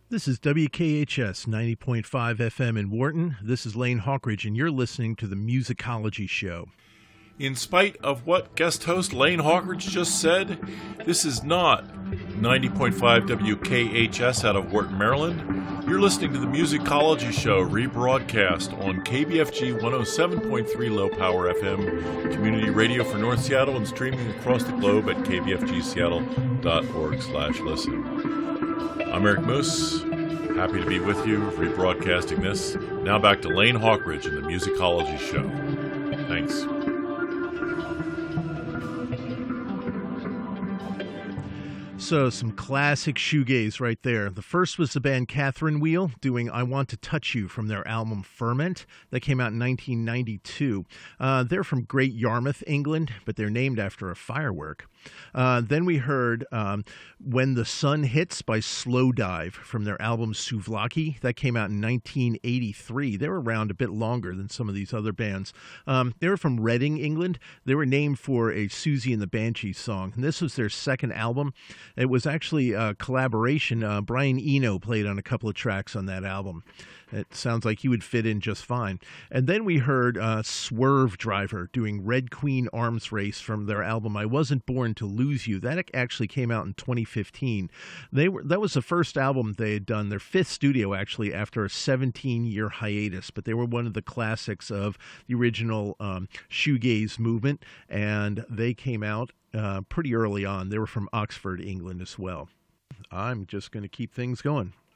This is WKHS 90.5 FM in Wharton. This is Lane Hawkridge, and you're listening to the Musicology Show. In spite of what guest host Lane Hawkridge just said, this is not 90.5 WKHS out of Wharton, Maryland. You're listening to the Musicology Show, rebroadcast on KBFG 107.3 low power FM, community radio for North Seattle, and streaming across the globe at kbfgseattle.org/listen. I'm Eric Moose, happy to be with you, rebroadcasting this. Now back to Lane Hawkridge and the Musicology Show. Thanks. So some classic shoegaze right there. The first was the band Catherine Wheel doing I Want to Touch You from their album Ferment. That came out in 1992. They're from Great Yarmouth, England, but they're named after a firework. Then we heard When the Sun Hits by Slowdive from their album Souvlaki. That came out in 1983. They were around a bit longer than some of these other bands. They were from Reading, England. They were named for a Susie and the Banshees song. And this was their second album. It was actually a collaboration. Brian Eno played on a couple of tracks on that album. It sounds like he would fit in just fine. And then we heard Swerve Driver doing Red Queen Arms Race from their album I Wasn't Born to Lose You. That actually came out in 2015. That was the first album they had done, their fifth studio actually, after a 17-year hiatus. But they were one of the classics of the original shoegaze movement, and they came out pretty early on. They were from Oxford, England as well. I'm just going to keep things going.